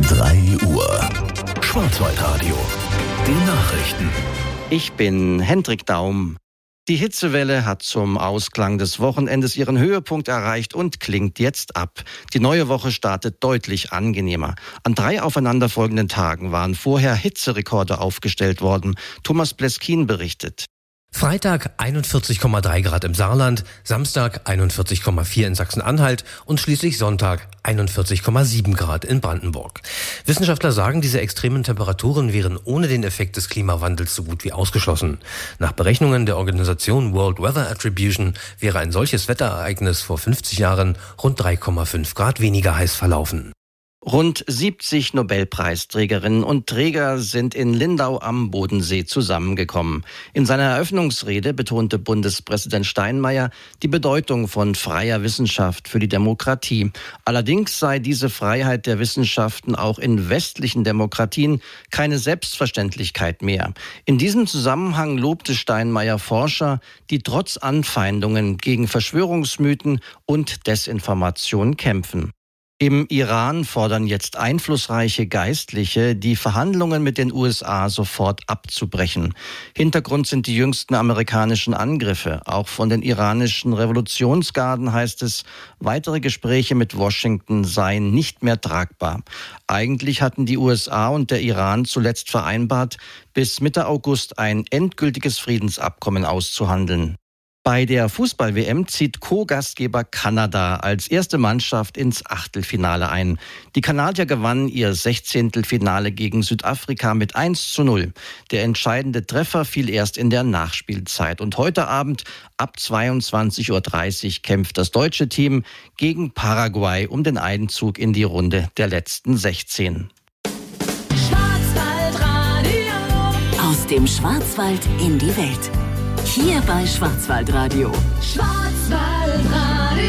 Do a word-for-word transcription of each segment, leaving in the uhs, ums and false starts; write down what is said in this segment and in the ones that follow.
drei Uhr. Schwarzwaldradio. Die Nachrichten. Ich bin Hendrik Daum. Die Hitzewelle hat zum Ausklang des Wochenendes ihren Höhepunkt erreicht und klingt jetzt ab. Die neue Woche startet deutlich angenehmer. An drei aufeinanderfolgenden Tagen waren vorher Hitzerekorde aufgestellt worden. Thomas Bleskin berichtet. Freitag einundvierzig Komma drei Grad im Saarland, Samstag einundvierzig Komma vier in Sachsen-Anhalt und schließlich Sonntag einundvierzig Komma sieben Grad in Brandenburg. Wissenschaftler sagen, diese extremen Temperaturen wären ohne den Effekt des Klimawandels so gut wie ausgeschlossen. Nach Berechnungen der Organisation World Weather Attribution wäre ein solches Wetterereignis vor fünfzig Jahren rund drei Komma fünf Grad weniger heiß verlaufen. Rund siebzig Nobelpreisträgerinnen und Träger sind in Lindau am Bodensee zusammengekommen. In seiner Eröffnungsrede betonte Bundespräsident Steinmeier die Bedeutung von freier Wissenschaft für die Demokratie. Allerdings sei diese Freiheit der Wissenschaften auch in westlichen Demokratien keine Selbstverständlichkeit mehr. In diesem Zusammenhang lobte Steinmeier Forscher, die trotz Anfeindungen gegen Verschwörungsmythen und Desinformation kämpfen. Im Iran fordern jetzt einflussreiche Geistliche, die Verhandlungen mit den U S A sofort abzubrechen. Hintergrund sind die jüngsten amerikanischen Angriffe. Auch von den iranischen Revolutionsgarden heißt es, weitere Gespräche mit Washington seien nicht mehr tragbar. Eigentlich hatten die U S A und der Iran zuletzt vereinbart, bis Mitte August ein endgültiges Friedensabkommen auszuhandeln. Bei der Fußball-W M zieht Co-Gastgeber Kanada als erste Mannschaft ins Achtelfinale ein. Die Kanadier gewannen ihr Sechzehntelfinale gegen Südafrika mit eins zu null. Der entscheidende Treffer fiel erst in der Nachspielzeit. Und heute Abend ab zweiundzwanzig Uhr dreißig kämpft das deutsche Team gegen Paraguay um den Einzug in die Runde der letzten sechzehn. Schwarzwaldradio. Aus dem Schwarzwald in die Welt. Hier bei Schwarzwaldradio. Schwarzwaldradio.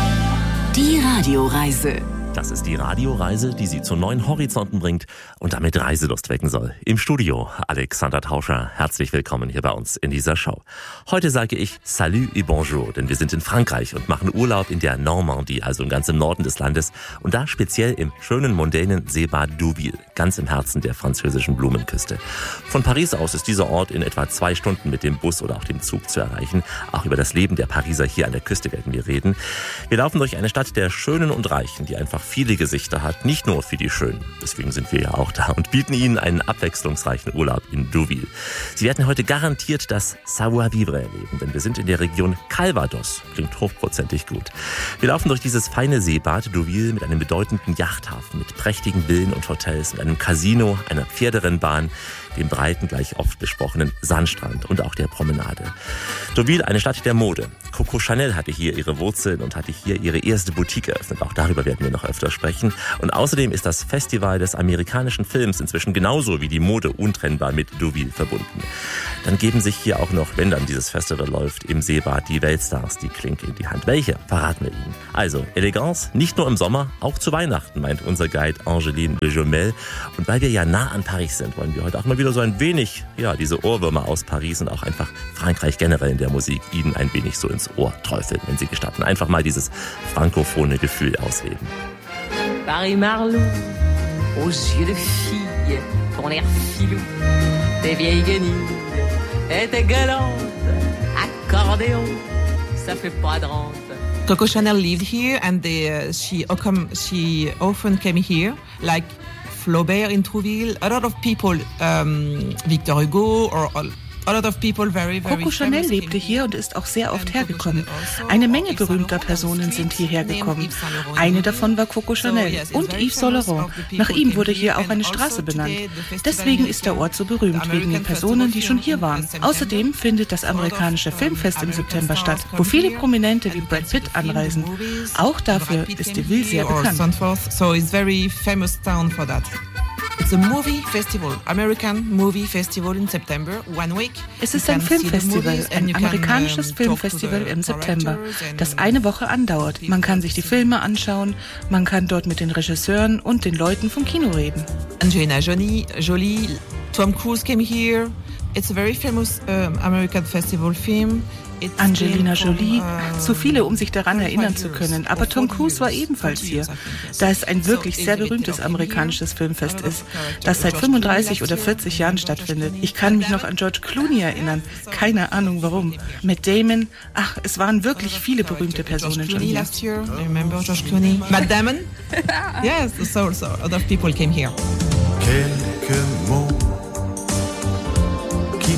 Die Radioreise. Das ist die Radioreise, die Sie zu neuen Horizonten bringt und damit Reiselust wecken soll. Im Studio Alexander Tauscher. Herzlich willkommen hier bei uns in dieser Show. Heute sage ich Salut et Bonjour, denn wir sind in Frankreich und machen Urlaub in der Normandie, also ganz im Norden des Landes. Und da speziell im schönen mondänen Seebad Deauville, ganz im Herzen der französischen Blumenküste. Von Paris aus ist dieser Ort in etwa zwei Stunden mit dem Bus oder auch dem Zug zu erreichen. Auch über das Leben der Pariser hier an der Küste werden wir reden. Wir laufen durch eine Stadt der Schönen und Reichen, die einfach viele Gesichter hat, nicht nur für die Schönen. Deswegen sind wir ja auch da und bieten Ihnen einen abwechslungsreichen Urlaub in Deauville. Sie werden heute garantiert das Savoir-vivre erleben, denn wir sind in der Region Calvados. Klingt hochprozentig gut. Wir laufen durch dieses feine Seebad Deauville mit einem bedeutenden Yachthafen, mit prächtigen Villen und Hotels, mit einem Casino, einer Pferderennbahn, dem breiten, gleich oft besprochenen Sandstrand und auch der Promenade. Deauville, eine Stadt der Mode. Coco Chanel hatte hier ihre Wurzeln und hatte hier ihre erste Boutique eröffnet. Auch darüber werden wir noch öfter sprechen. Und außerdem ist das Festival des amerikanischen Films inzwischen genauso wie die Mode untrennbar mit Deauville verbunden. Dann geben sich hier auch noch, wenn dann dieses Festival läuft, im Seebad die Weltstars die Klinke in die Hand. Welche? Verraten wir Ihnen. Also, Eleganz, nicht nur im Sommer, auch zu Weihnachten, meint unser Guide Angeline de Jomel. Und weil wir ja nah an Paris sind, wollen wir heute auch mal wieder so ein wenig, ja, diese Ohrwürmer aus Paris und auch einfach Frankreich generell in der Musik Ihnen ein wenig so ins Ohr träufeln, wenn Sie gestatten. Einfach mal dieses frankophone Gefühl ausleben. Paris Marlou, aux yeux de fille, ton air filou, tes vieilles guenilles, et tes galantes, accordéon, ça fait pas de rente. Coco Chanel lived here and they, she, she often came here, like Flaubert in Trouville, a lot of people, um, Victor Hugo or a lot of people very, very Coco Chanel lebte hier und ist auch sehr oft hergekommen. Eine Menge berühmter Personen sind hierher gekommen. Eine davon war Coco Chanel und Yves Saint Laurent. Nach ihm wurde hier auch eine Straße benannt. Deswegen ist der Ort so berühmt, wegen den Personen, die schon hier waren. Außerdem findet das amerikanische Filmfest im September statt, wo viele Prominente wie Brad Pitt anreisen. Auch dafür ist Deauville sehr bekannt. So it's very famous town for that. It's a movie festival, American movie festival in September, one week. Es ist ein Filmfestival, ein amerikanisches Filmfestival im September, das eine Woche andauert. Man kann sich die Filme anschauen, man kann dort mit den Regisseuren und den Leuten vom Kino reden. Angelina Jolie, Jolie, Tom Cruise came here, It's a very famous um, American festival film. Angelina Jolie, zu viele, um sich daran erinnern zu können, aber Tom Cruise war ebenfalls hier. Da es ein wirklich sehr berühmtes amerikanisches Filmfest ist, das seit fünfunddreißig oder vierzig Jahren stattfindet. Ich kann mich noch an George Clooney erinnern, keine Ahnung warum. Matt Damon, ach, es waren wirklich viele berühmte Personen schon hier. Matt Damon? Yes, so, so, a lot of people came here. Quelques mots